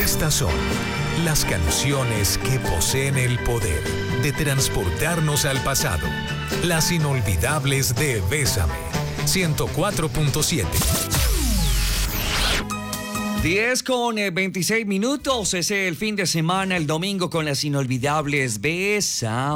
Estas son las canciones que poseen el poder de transportarnos al pasado. Las inolvidables de Bésame. 104.7. 10:26. Es el fin de semana, el domingo con las inolvidables Bésame.